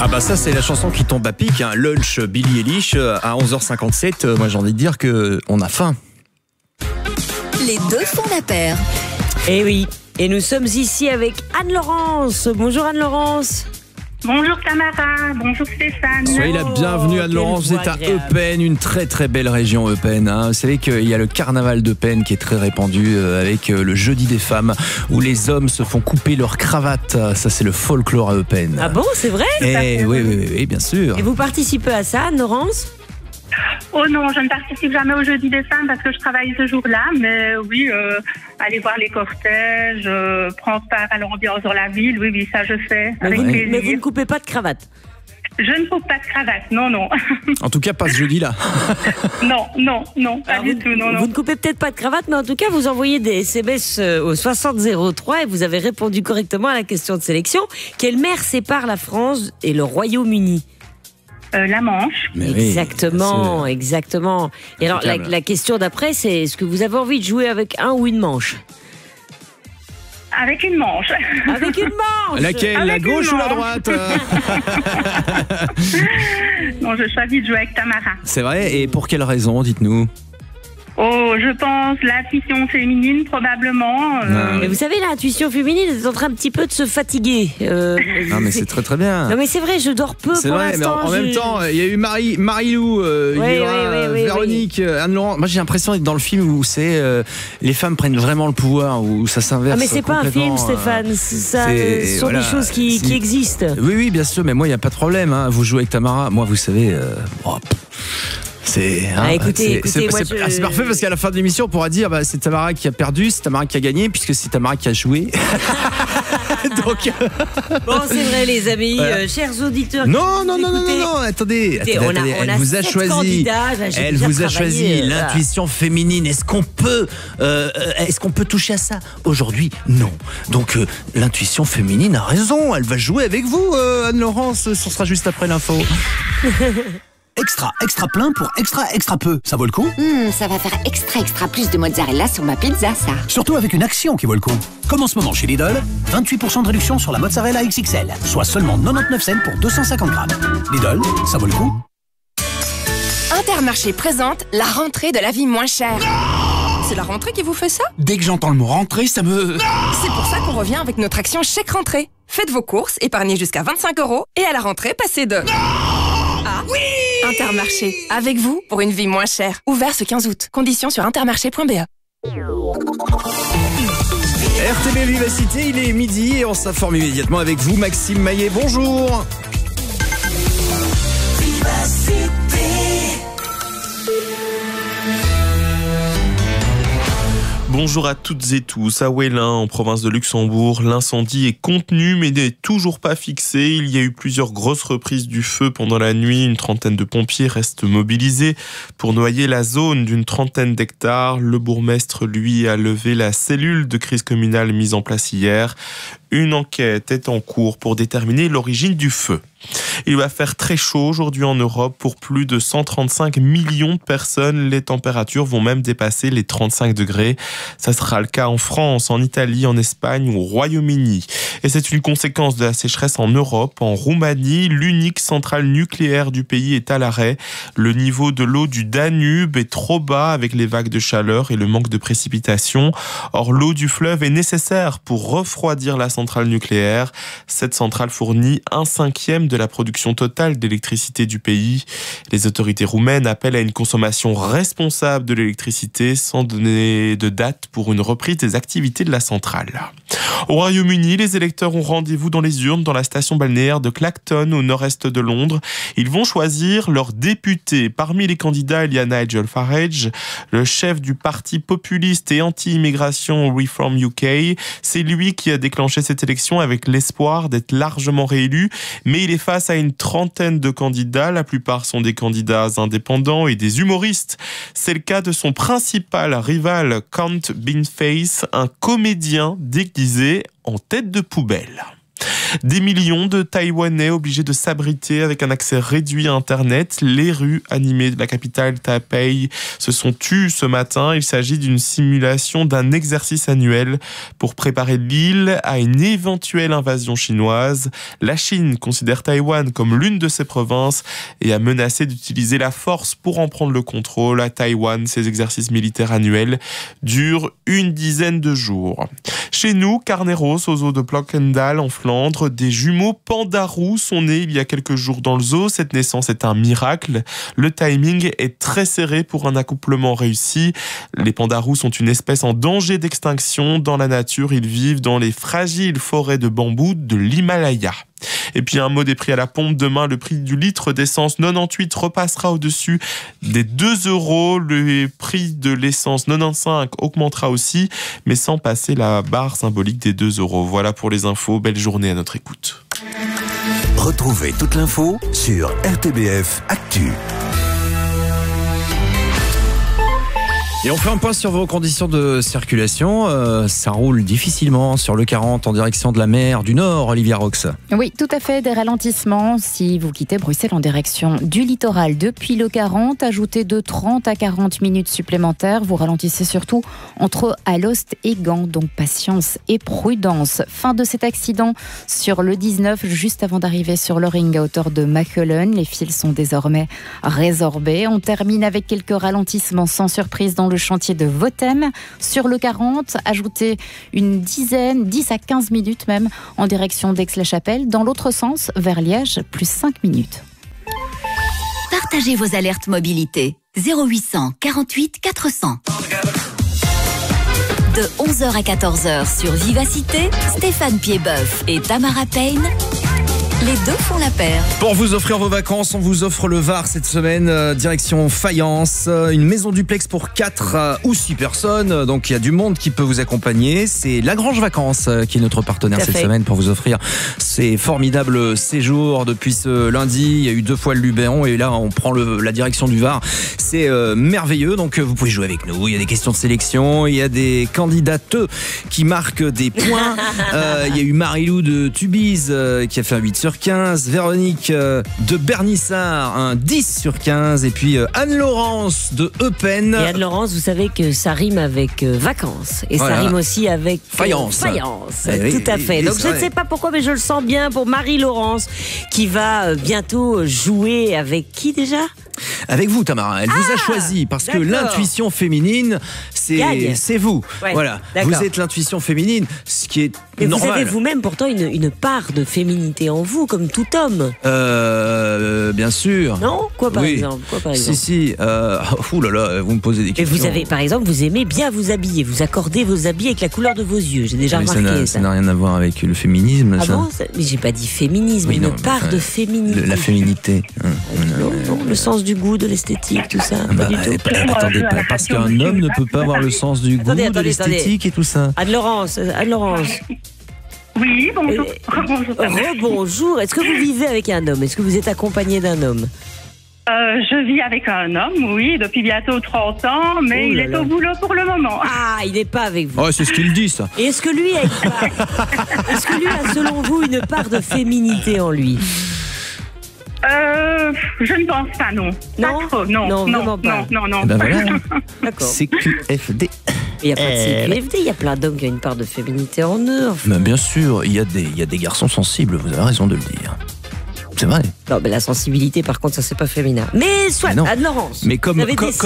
Ah bah ça c'est la chanson qui tombe à pic, hein. Lunch, Billie Eilish à 11h57. Moi j'ai envie de dire qu'on a faim. Les deux font la paire. Eh oui, et nous sommes ici avec Anne-Laurence. Bonjour Anne-Laurence. Bonjour Tamara, bonjour Stéphane. Soyez la bienvenue Anne-Laurence, vous êtes à Eupen, une très très belle région Eupen. Hein. Vous savez qu'il y a le carnaval d'Eupen qui est très répandu avec le jeudi des femmes où les hommes se font couper leur cravate. Ça c'est le folklore à Eupen. Ah bon, c'est vrai? Oui, bien sûr. Et vous participez à ça, Anne-Laurence? Oh non, je ne participe jamais au jeudi des femmes parce que je travaille ce jour-là, mais oui, aller voir les cortèges, prendre part à l'ambiance dans la ville, oui, ça je fais avec plaisir. Mais vous ne coupez pas de cravate? Je ne coupe pas de cravate, non. En tout cas, pas ce jeudi-là. Non, pas du tout, non. Vous ne coupez peut-être pas de cravate, mais en tout cas, vous envoyez des SMS au 6003 et vous avez répondu correctement à la question de sélection. Quelle mer sépare la France et le Royaume-Uni? La Manche. Mais oui, exactement. Et alors, la question d'après, c'est est-ce que vous avez envie de jouer avec un ou une manche? Avec une manche. Avec une manche. Laquelle? Avec la gauche ou la droite? Non, je choisis de jouer avec Tamara. C'est vrai, et pour quelle raison, dites-nous? Oh, je pense l'intuition féminine, probablement. Mais vous savez, l'intuition féminine est en train un petit peu de se fatiguer. Non, mais c'est très très bien. Non, mais c'est vrai, je dors peu C'est pour vrai, mais l'instant. en même temps, il y a eu Marie-Lou, Véronique, Anne-Laurence. Moi, j'ai l'impression d'être dans le film où les femmes prennent vraiment le pouvoir, où ça s'inverse. Ah, mais c'est pas un film, Stéphane. Ce sont des choses qui existent. Oui, bien sûr, mais moi, il n'y a pas de problème. Hein. Vous jouez avec Tamara. Moi, vous savez. C'est parfait parce qu'à la fin de l'émission on pourra dire c'est Tamara qui a perdu, c'est Tamara qui a gagné puisque c'est Tamara qui a joué. Donc bon, c'est vrai les amis, chers auditeurs. Non, attendez, elle vous a choisi. Elle vous a choisi l'intuition féminine. Est-ce qu'on peut toucher à ça aujourd'hui? Non. Donc l'intuition féminine a raison, elle va jouer avec vous Anne-Laurence, ce sera juste après l'info. Extra plein pour extra peu. Ça vaut le coup? Ça va faire extra plus de mozzarella sur ma pizza, ça. Surtout avec une action qui vaut le coup. Comme en ce moment chez Lidl, 28% de réduction sur la mozzarella XXL, soit seulement 99 cents pour 250 grammes. Lidl, ça vaut le coup? Intermarché présente la rentrée de la vie moins chère. C'est la rentrée qui vous fait ça? Dès que j'entends le mot rentrée, ça me... C'est pour ça qu'on revient avec notre action chèque rentrée. Faites vos courses, épargnez jusqu'à 25 € et à la rentrée, passez de... Oui! Intermarché, avec vous pour une vie moins chère. Ouvert ce 15 août. Conditions sur intermarché.be. RTB Vivacité, il est midi et on s'informe immédiatement avec vous, Maxime Maillet. Bonjour. Bonjour à toutes et tous. À Wellin, en province de Luxembourg, l'incendie est contenu mais n'est toujours pas fixé. Il y a eu plusieurs grosses reprises du feu pendant la nuit. Une trentaine de pompiers restent mobilisés pour noyer la zone d'une trentaine d'hectares. Le bourgmestre, lui, a levé la cellule de crise communale mise en place hier. Une enquête est en cours pour déterminer l'origine du feu. Il va faire très chaud aujourd'hui en Europe pour plus de 135 millions de personnes. Les températures vont même dépasser les 35 degrés. Ça sera le cas en France, en Italie, en Espagne ou au Royaume-Uni. Et c'est une conséquence de la sécheresse en Europe. En Roumanie, l'unique centrale nucléaire du pays est à l'arrêt. Le niveau de l'eau du Danube est trop bas avec les vagues de chaleur et le manque de précipitations. Or, l'eau du fleuve est nécessaire pour refroidir la centrale nucléaire. Cette centrale fournit 1/5 de la production totale d'électricité du pays. Les autorités roumaines appellent à une consommation responsable de l'électricité sans donner de date pour une reprise des activités de la centrale. Au Royaume-Uni, les électeurs ont rendez-vous dans les urnes dans la station balnéaire de Clacton au nord-est de Londres. Ils vont choisir leur député. Parmi les candidats, il y a Nigel Farage, le chef du parti populiste et anti-immigration Reform UK. C'est lui qui a déclenché cette élection avec l'espoir d'être largement réélu, mais il est face à une trentaine de candidats. La plupart sont des candidats indépendants et des humoristes. C'est le cas de son principal rival, Count Beanface, un comédien déguisé en tête de poubelle. Des millions de Taïwanais obligés de s'abriter avec un accès réduit à Internet. Les rues animées de la capitale Taipei se sont tues ce matin. Il s'agit d'une simulation d'un exercice annuel pour préparer l'île à une éventuelle invasion chinoise. La Chine considère Taïwan comme l'une de ses provinces et a menacé d'utiliser la force pour en prendre le contrôle. À Taïwan, ces exercices militaires annuels durent une dizaine de jours. Chez nous, Carneros, au zoo de Blockendal en Flandre, des jumeaux pandarous sont nés il y a quelques jours dans le zoo. Cette naissance est un miracle. Le timing est très serré pour un accouplement réussi. Les pandarous sont une espèce en danger d'extinction. Dans la nature, ils vivent dans les fragiles forêts de bambou de l'Himalaya. Et puis un mot des prix à la pompe. Demain, le prix du litre d'essence 98 repassera au-dessus des 2 €. Le prix de l'essence 95 augmentera aussi, mais sans passer la barre symbolique des 2 €. Voilà pour les infos. Belle journée à notre écoute. Retrouvez toute l'info sur RTBF Actu. Et on fait un point sur vos conditions de circulation. Ça roule difficilement sur le 40 en direction de la mer du Nord, Olivia Rox. Oui, tout à fait, des ralentissements. Si vous quittez Bruxelles en direction du littoral depuis le 40, ajoutez de 30 à 40 minutes supplémentaires. Vous ralentissez surtout entre Alost et Gand, donc patience et prudence. Fin de cet accident sur le 19, juste avant d'arriver sur le ring à hauteur de Machelen. Les fils sont désormais résorbés. On termine avec quelques ralentissements sans surprise dans le chantier de Votem. Sur le 40, ajoutez une dizaine, 10 à 15 minutes même, en direction d'Aix-la-Chapelle. Dans l'autre sens, vers Liège, plus 5 minutes. Partagez vos alertes mobilité. 0800 48 400. De 11h à 14h sur Vivacité, Stéphane Piedboeuf et Tamara Payne. Les deux font la paire. Pour vous offrir vos vacances, on vous offre le Var cette semaine, direction Fayence, une maison duplex pour 4 ou 6 personnes. Donc il y a du monde qui peut vous accompagner. C'est Lagrange Vacances qui est notre partenaire cette semaine pour vous offrir ces formidables séjours. Depuis ce lundi, il y a eu 2 fois le Luberon et là on prend la direction du Var. C'est merveilleux, donc vous pouvez jouer avec nous. Il y a des questions de sélection, il y a des candidates qui marquent des points. Il y a eu Marilou de Tubize qui a fait un 8 sur 15, Véronique de Bernissard un 10 sur 15 et puis Anne-Laurence de Eupen. Et Anne-Laurence, vous savez que ça rime avec vacances et voilà. Ça rime aussi avec Fayence. Tout à fait. Donc je ne sais pas pourquoi, mais je le sens bien pour Marie-Laurence qui va bientôt jouer avec qui déjà ? Avec vous, Tamara. Elle vous a choisi parce que l'intuition féminine, c'est vous. Ouais, voilà. Vous êtes l'intuition féminine, ce qui est normal. Vous avez vous-même pourtant une part de féminité en vous, comme tout homme. Bien sûr. Non ? Quoi par exemple ? Si. Ouh là là, vous me posez des questions. Et vous avez, par exemple, vous aimez bien vous habiller. Vous accordez vos habits avec la couleur de vos yeux. J'ai déjà remarqué ça. Ça n'a rien à voir avec le féminisme. Ah bon ? Mais j'ai pas dit féminisme, une part de féminité. La féminité. Non, le sens du goût, de l'esthétique, tout ça. Pas du tout. Attendez, parce qu'un homme ne peut pas avoir le sens du goût, de l'esthétique et tout ça. Anne-Laurence. Oui, bonjour. Bonjour. Est-ce que vous vivez avec un homme ? Est-ce que vous êtes accompagné d'un homme ? Je vis avec un homme, oui, depuis bientôt 30 ans, mais il est au boulot pour le moment. Ah, il n'est pas avec vous. Oh, c'est ce qu'il dit, ça. Et est-ce que lui a selon vous, une part de féminité en lui ? Je ne pense pas, non. Non, pas trop, non. Ben voilà. D'accord. CQFD. Il n'y a pas de CQFD, il y a plein d'hommes qui ont une part de féminité en eux. Enfin. Ben bien sûr, il y a des garçons sensibles, vous avez raison de le dire. C'est vrai. Non, mais la sensibilité, par contre, ça, c'est pas féminin. Mais soit, Anne-Laurence. Mais comme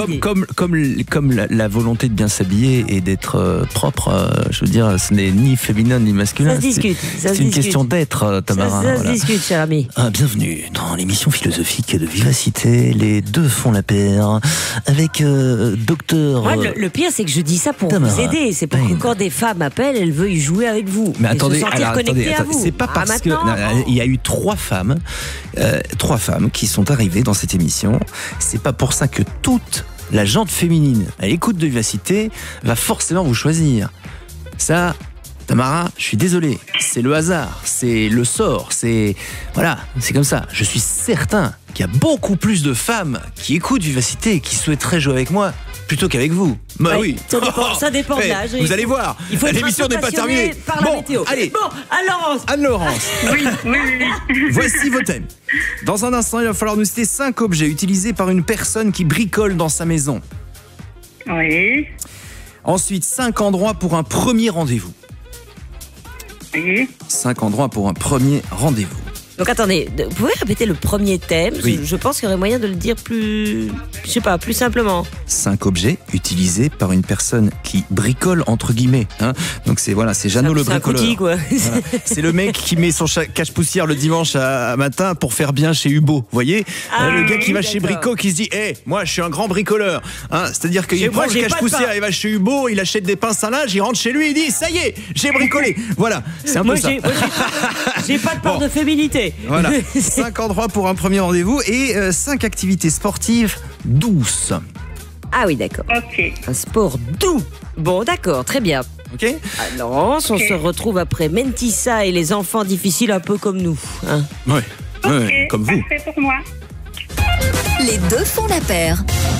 la volonté de bien s'habiller et d'être propre, je veux dire, ce n'est ni féminin ni masculin. Ça se discute. C'est une question d'être, Tamara. Ça se discute, cher ami. Bienvenue dans l'émission philosophique de Vivacité. Les deux font la paire. Avec docteur. Moi, le pire, c'est que je dis ça pour vous aider. C'est pour que quand des femmes appellent, elles veuillent jouer avec vous. Mais attendez, à vous. C'est pas parce que. Il y a eu 3 femmes qui sont arrivées dans cette émission. C'est pas pour ça que toute la gente féminine à l'écoute de Vivacité va forcément vous choisir. Ça, Tamara, je suis désolé, c'est le hasard, c'est le sort, c'est comme ça. Je suis certain qu'il y a beaucoup plus de femmes qui écoutent Vivacité et qui souhaiteraient jouer avec moi plutôt qu'avec vous. Bah oui. Ça dépend de l'âge. Vous allez voir. L'émission n'est pas terminée. Bon, allez. Bon, Anne-Laurence. Anne-Laurence. Oui. Voici vos thèmes. Dans un instant, il va falloir nous citer 5 objets utilisés par une personne qui bricole dans sa maison. Oui. Ensuite, 5 endroits pour un premier rendez-vous. Oui. 5 endroits pour un premier rendez-vous. Donc attendez, vous pouvez répéter le premier thème? Oui. Je pense qu'il y aurait moyen de le dire plus, je sais pas, plus simplement. 5 objets utilisés par une personne qui bricole entre guillemets. Hein. Donc c'est Jeannot le bricoleur. C'est un quoi. Voilà. C'est le mec qui met son cache-poussière le dimanche à matin pour faire bien chez Hubo. Vous voyez, le gars qui va chez Brico qui se dit, moi je suis un grand bricoleur. Hein, c'est-à-dire qu'il prend le cache-poussière, il va chez Hubo, il achète des pinces à linge, il rentre chez lui, il dit ça y est, j'ai bricolé. Voilà, c'est un peu ça. J'ai pas de part de féminité. Voilà, 5 endroits pour un premier rendez-vous et 5 activités sportives douces. Ah oui, d'accord. Ok. Un sport doux. Bon, d'accord, très bien. Ok. Alors, on se retrouve après Mentissa et les enfants difficiles un peu comme nous. Hein. Ouais, comme vous. Parfait pour moi. Les deux font la paire.